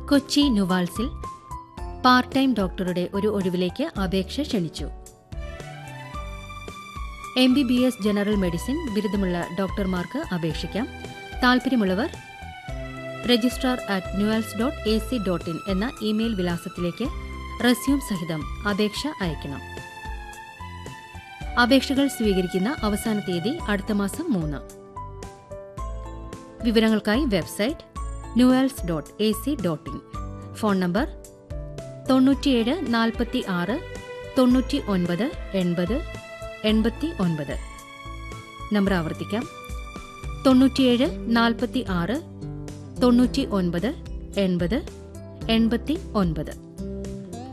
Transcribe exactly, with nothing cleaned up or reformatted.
Kochi നുവാൽസിൽ part time ഡോക്ടറുടെ ഒരു ഒഴിവിലേക്ക് അപേക്ഷ ക്ഷണിച്ചു. M B B S general medicine ബിരുദമുള്ള ഡോക്ടർമാർക്ക് അപേക്ഷിക്കാം. താൽപര്യമുള്ളവർ registrar at NUALS dot A C dot in എന്ന ഇമെയിൽ വിലാസത്തിലേക്ക് റെസ്യൂം സഹിതം അപേക്ഷ അയക്കണം. അപേക്ഷകൾ സ്വീകരിക്കുന്ന അവസാന തീയതി അടുത്ത മാസം മൂന്ന്. വിവരങ്ങൾക്കായി website NUALS dot A C dot in. Phone number തൊണ്ണൂറ്റിയേഴ് നാൽപ്പത്തി ആറ് തൊണ്ണൂറ്റി ഒൻപത് എൺപത് എൺപത്തി ഒൻപത്. നമ്പർ ആവർത്തിക്കാം: തൊണ്ണൂറ്റിയേഴ് നാൽപ്പത്തി ആറ് തൊണ്ണൂറ്റി ഒൻപത് എൺപത് എൺപത്തി ഒൻപത്.